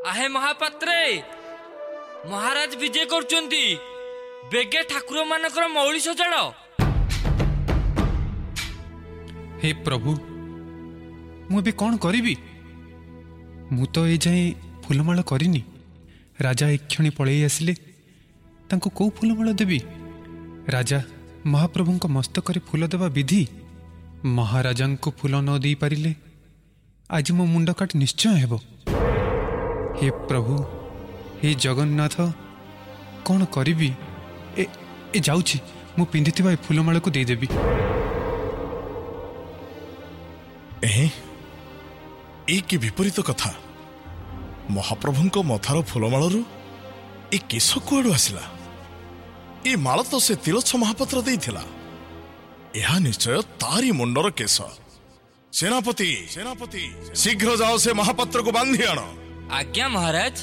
आहे महापात्रे महाराज विजय करचंती बेगे ठाकुर मानकर मौली सजाड़। हे प्रभु मु भी कौन करी मु तो ए जाए फूलमाल करिनी। राजा एक्षणी पलि आसिले तांको कौ फूलमाल देवी। राजा महाप्रभु मस्तक फूल देवा विधि। महाराजा को फूल न दे पारिले आज मो मुंड काट निश्चय हेबो। हे प्रभु हे जगन्नाथ कौन करी ए जाउछि मु पिंधिथिबा ए फूलमाल को दे देबी। ए कि विपरीत कथा। महाप्रभु मथार फूलमालू ए केश कुआड़ू आसला? ए माल तो से तिलोत्छ महापात्र देइथिला। यह निश्चय तारी मुंडर केश। सेनापति सेनापति शीघ्र जाओ से महापात्र को बांधी आण। आज्ञा महाराज।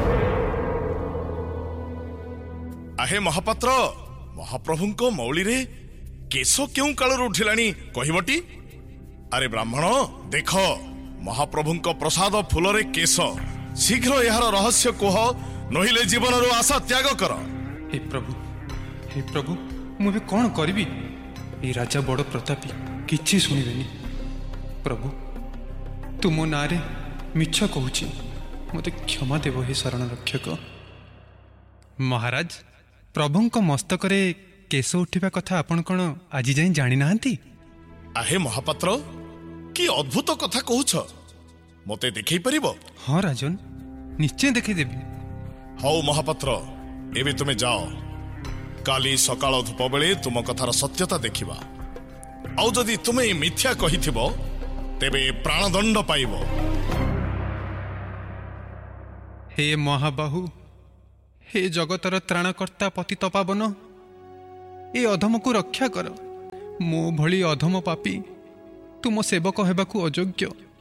आहे महापात्र महाप्रभु को मौली रे केश क्यों कालरू उठिलानी कहबटी? अरे ब्राह्मण देख महाप्रभु को प्रसाद फूल रे केश। शीघ्र यार रहस्य कह नहिले जीवन रो आशा त्याग कर। हे प्रभु मुझे कौन करी? ए राजा बड़ प्रतापी किछि सुनिबेनी। प्रभु तुम नारे मिछ कहूछि मते क्षमा देव हे शरण रक्षक। महाराज प्रभुଙ୍କ मस्तकरे केश उठिबा कथा आपण कोन आज जाय जानि नाहंती? आहे महापात्र कि अद्भुत कथा कहूछ। मते देखै परिबो? हाँ राजन निश्चय देखै देबी। हौ महापात्र एबे तुमे जाओ। काली सकाळ धूप बेले तुम कथार सत्यता देखिबा। आउ जदि तुमे मिथ्या कहिथिबो तेबे प्राणदंड पाइबो। हे महाबाहु हे जगतर त्राणकर्ता पतित पावन ए अधम को रक्षा कर। मो भली अधम पापी तुम सेवक हेबाकू अयोग्य।